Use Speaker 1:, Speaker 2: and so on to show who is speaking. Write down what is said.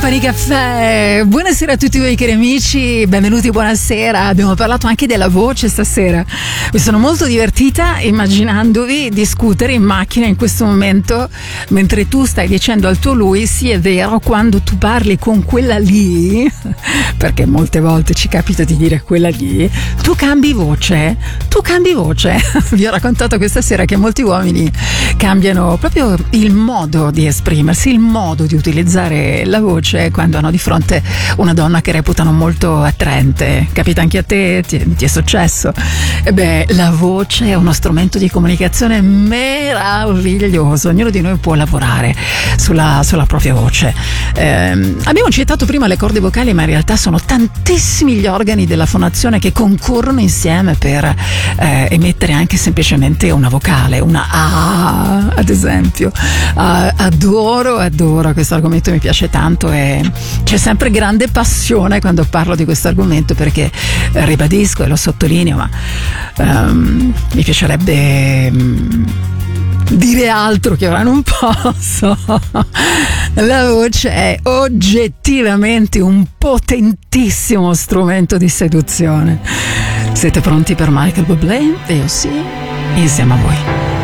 Speaker 1: Company Caffè, buonasera a tutti voi cari amici, benvenuti, buonasera. Abbiamo parlato anche della voce stasera. Mi sono molto divertita immaginandovi discutere in macchina in questo momento mentre tu stai dicendo al tuo lui: sì, è vero, quando tu parli con quella lì, perché molte volte ci capita di dire quella lì, tu cambi voce. Vi ho raccontato questa sera che molti uomini cambiano proprio il modo di esprimersi, il modo di utilizzare la voce quando hanno di fronte una donna che reputano molto attraente. Capita anche a te? Ti è successo? La voce è uno strumento di comunicazione meraviglioso. Ognuno di noi può lavorare sulla propria voce. Abbiamo citato prima le corde vocali, ma in realtà sono tantissimi gli organi della fonazione che concorrono insieme per emettere anche semplicemente una vocale, una A, ad esempio. Adoro questo argomento, mi piace tanto e c'è sempre grande passione quando parlo di questo argomento, perché ribadisco e lo sottolineo, ma mi piacerebbe dire altro che ora non posso. La voce è oggettivamente un potentissimo strumento di seduzione. Siete pronti per Michael Bublé? Io sì, insieme a voi.